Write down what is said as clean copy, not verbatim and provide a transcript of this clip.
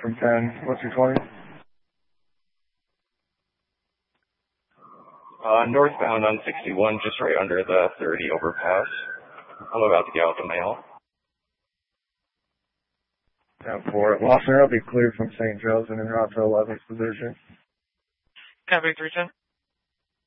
from 10. What's your 20? Northbound on 61, just right under the 30 overpass. I'm about to get out the mail. 10-4. Lawson will be cleared from St. Joe's and in route to 11th position. Copy 310.